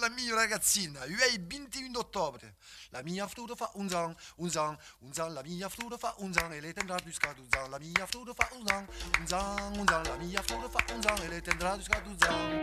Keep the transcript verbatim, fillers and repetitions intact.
la mia ragazzina, io è il ventuno ottobre. La mia frutta fa un zang, un zang, un zang, la mia frutta fa un zang e le tendrà du scadu zang, la mia frutta fa un zang, un zang, un zang, la mia frutta fa un zang e le tendrà du scadu zang.